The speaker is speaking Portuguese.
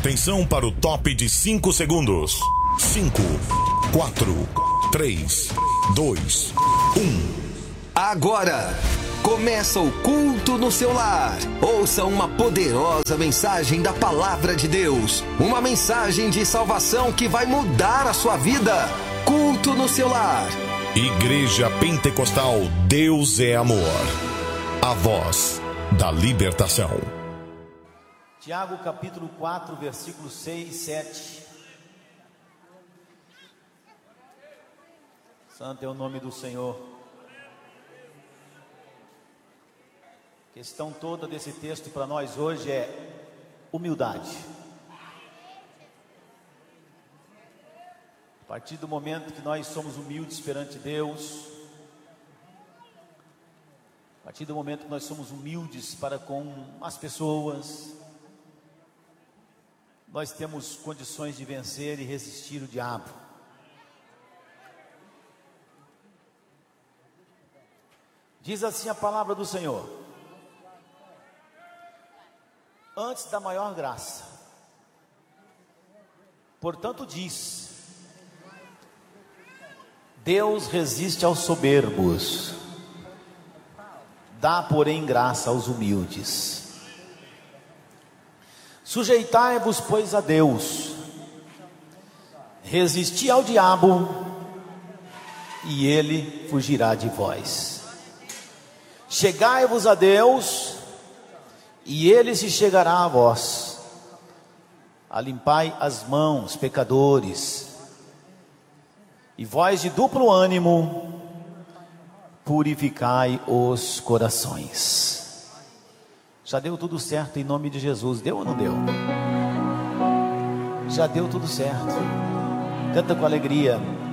Atenção para o top de 5 segundos. 5, 4, 3, 2, 1. Agora começa o culto no seu lar. Ouça uma poderosa mensagem da palavra de Deus. Uma mensagem de salvação que vai mudar a sua vida. Culto no seu lar. Igreja Pentecostal Deus é Amor. A voz da libertação. Tiago capítulo 4, versículos 6 e 7. Santo é o nome do Senhor. A questão toda desse texto para nós hoje é humildade. A partir do momento que nós somos humildes perante Deus, a partir do momento que nós somos humildes para com as pessoas, nós temos condições de vencer e resistir o diabo. Diz assim a palavra do Senhor: antes da maior graça, portanto diz, Deus resiste aos soberbos, dá porém graça aos humildes. Sujeitai-vos, pois, a Deus, resisti ao diabo, e ele fugirá de vós. Chegai-vos a Deus, e ele se chegará a vós. Alimpai as mãos, pecadores, e vós de duplo ânimo, purificai os corações. Já deu tudo certo em nome de Jesus. Deu ou não deu? Já deu tudo certo. Canta com alegria.